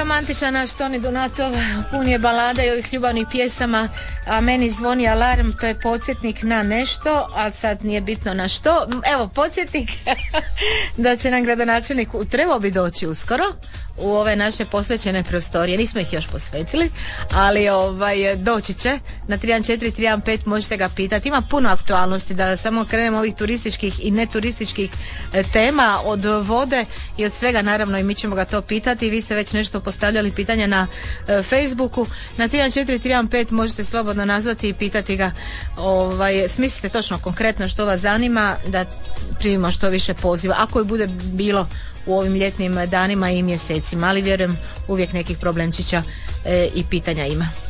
romantičan naš Toni Donatov, pun je balada i ovih ljubavnih pjesama, a meni zvoni alarm, to je podsjetnik na nešto, a sad nije bitno na što. Evo, podsjetnik da će nam gradonačelnik trebao bi doći uskoro u ove naše posvećene prostorije. Nismo ih još posvetili, ali doći će na 314-315, možete ga pitati. Ima puno aktualnosti, da samo krenemo ovih turističkih i neturističkih tema, od vode i od svega, naravno, i mi ćemo ga to pitati. Vi ste već nešto postavljali pitanja na Facebooku. Na 314-315 možete slobodno nazvati i pitati ga, smislite točno konkretno što vas zanima, da primimo što više poziva, ako i bude bilo u ovim ljetnim danima i mjesecima, ali vjerujem uvijek nekih problemčića i pitanja ima.